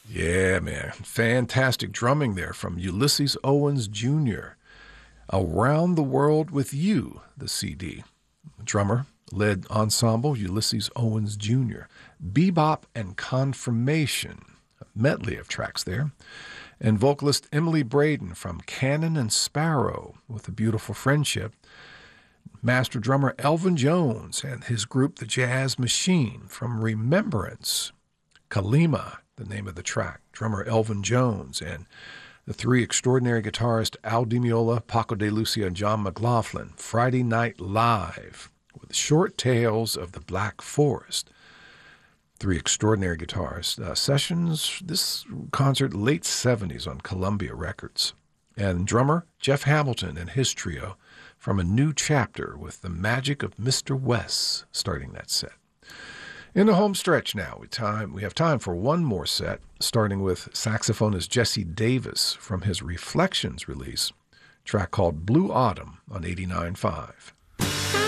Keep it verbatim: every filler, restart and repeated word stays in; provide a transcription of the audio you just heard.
Yeah, man. Fantastic drumming there from Ulysses Owens Junior Around the World with You, the C D. Drummer, led ensemble Ulysses Owens Junior Bebop and Confirmation, a medley of tracks there. And vocalist Emily Braden from Cannon and Sparrow with A Beautiful Friendship. Master drummer Elvin Jones and his group The Jazz Machine from Remembrance. Kalima, the name of the track. Drummer Elvin Jones and the three extraordinary guitarists Al Di Meola, Paco de Lucia, and John McLaughlin. Friday Night Live with Short Tales of the Black Forest. Three extraordinary guitarists. Uh, sessions, this concert, late seventies on Columbia Records. And drummer Jeff Hamilton and his trio from A New Chapter with The Magic of Mister West starting that set. In the home stretch now, we, time, we have time for one more set, starting with saxophonist Jesse Davis from his Reflections release, track called Blue Autumn on eighty-nine point five.